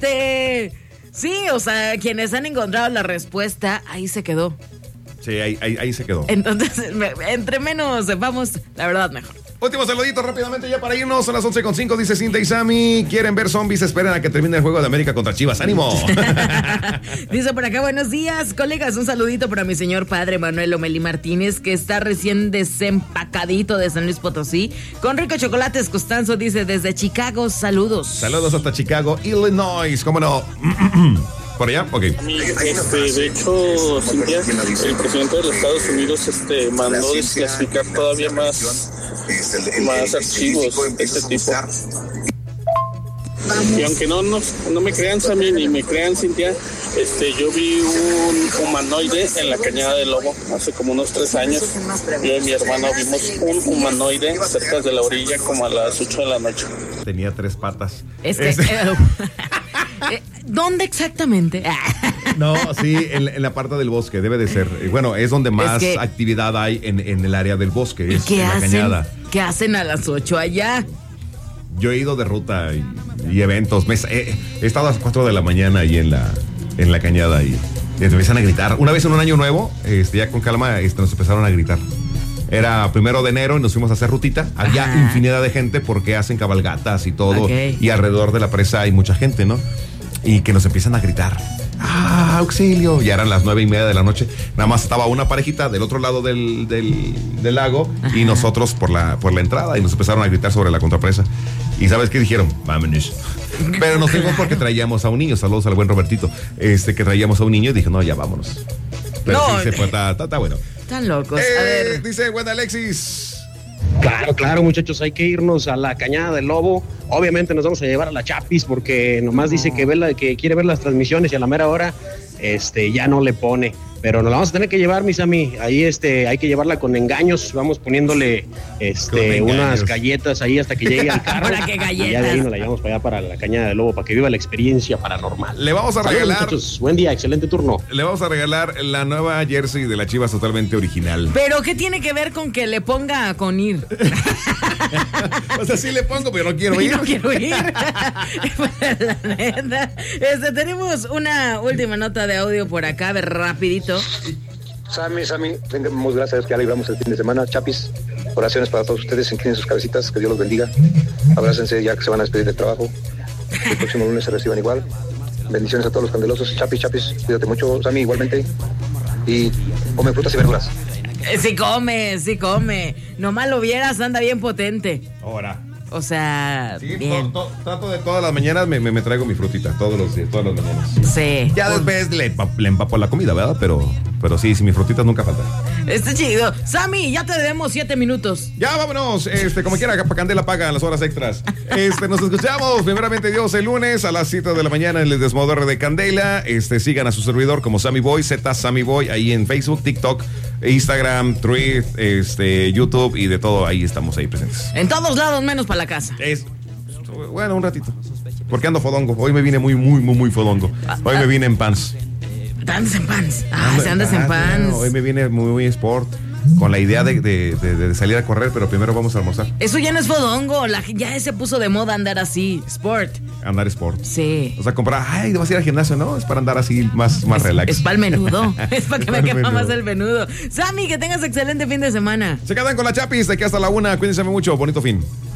Sí, o sea, quienes han encontrado la respuesta, ahí se quedó. Sí, ahí se quedó. Entonces, entre menos sepamos, la verdad, mejor. Último saludito rápidamente ya para irnos. Son las 11:05, dice Cinta y Sammy. ¿Quieren ver zombies? Esperen a que termine el juego de América contra Chivas. ¡Ánimo! Dice por acá, buenos días, colegas. Un saludito para mi señor padre Manuel Omeli Martínez, que está recién desempacadito de San Luis Potosí. Con rico chocolates Costanzo, dice desde Chicago. Saludos. Saludos hasta Chicago, Illinois. ¿Cómo no? ¿Por allá? Ok. De hecho, Cintia, el presidente de los Estados Unidos mandó desclasificar todavía más archivos de este tipo. Y aunque no me crean, Sammy, ni me crean, Cintia, yo vi un humanoide en la Cañada del Lobo hace como unos 3 años. Yo y mi hermano vimos un humanoide cerca de la orilla como a las 8 de la noche. Tenía 3 patas. ¿Dónde exactamente? No, sí, en la parte del bosque, debe de ser. Bueno, es donde más actividad hay en el área del bosque, es en la Cañada. ¿Qué hacen a las 8 allá? Yo he ido de ruta y eventos. He estado a las 4 de la mañana ahí en la Cañada y empiezan a gritar. Una vez en un año nuevo, ya con calma, nos empezaron a gritar. Era 1 de enero y nos fuimos a hacer rutita. Había infinidad de gente porque hacen cabalgatas y todo. Y alrededor de la presa hay mucha gente, ¿no? Y que nos empiezan a gritar. ¡Auxilio! Ya eran las 9:30 de la noche. Nada más estaba una parejita del otro lado del lago y nosotros por la entrada y nos empezaron a gritar sobre la contrapresa. ¿Y sabes qué dijeron? Vámonos. Pero nos fuimos porque traíamos a un niño. Saludos al buen Robertito. Que traíamos a un niño y dije, no, ya vámonos. Pero no, sí se fue, está bueno. Están locos. A ver. Dice buen Alexis. Claro, muchachos, hay que irnos a la Cañada del Lobo. Obviamente nos vamos a llevar a la Chapis porque nomás dice que quiere ver las transmisiones y a la mera hora ya no le pone. Pero nos la vamos a tener que llevar, mis amigos. Ahí hay que llevarla con engaños. Vamos poniéndole unas galletas ahí hasta que llegue al carro. ¿Para qué galletas? Y ya de ahí nos la llevamos para allá, para la Cañada del Lobo, para que viva la experiencia paranormal. Le vamos a regalar. Muchachos, buen día, excelente turno. Le vamos a regalar la nueva jersey de la Chivas totalmente original. ¿Pero qué tiene que ver con que le ponga con ir? O sea, sí le pongo, pero no quiero ir. No quiero ir. La neta. Tenemos una última nota de audio por acá, a ver, rapidito. Sammy, muchas gracias, que ya libramos el fin de semana. Chapis, oraciones para todos ustedes, inclinen sus cabecitas, que Dios los bendiga. Abrácense ya que se van a despedir del trabajo. El próximo lunes se reciban igual. Bendiciones a todos los candelosos. Chapis, cuídate mucho, Sammy, igualmente. Y come frutas y verduras. Sí come. Nomás lo vieras, anda bien potente. Ahora. O sea, sí, bien. Trato de todas las mañanas me traigo mi frutita, todas las mañanas. Sí. Ya después le empapo la comida, ¿verdad? Pero sí, mis frutitas nunca faltan. Está chido. Sammy, ya te debemos 7 minutos. Ya, vámonos. Como quiera, para Candela paga las horas extras. Nos escuchamos, primeramente Dios, el lunes a las 7 de la mañana en el Desmodorre de Candela. Sigan a su servidor como Sammy Boy, Sammy Boy, ahí en Facebook, TikTok, Instagram, Twitter, YouTube y de todo. Ahí estamos ahí presentes. En todos lados, menos para la casa. Bueno, un ratito. Porque ando fodongo. Hoy me vine muy fodongo. Hoy me vine en pants. Andas en pants. Se andas en pants. Hoy me viene muy sport. Con la idea de salir a correr, pero primero vamos a almorzar. Eso ya no es fodongo. Ya se puso de moda andar así. Sport. Andar sport. Sí. O sea, comprar, vas a ir al gimnasio, ¿no? Es para andar así más relax. Es para el menudo. Es para que me quepa más el menudo. Sammy, que tengas excelente fin de semana. Se quedan con la Chapis de aquí hasta la 1. Cuídense mucho. Bonito fin.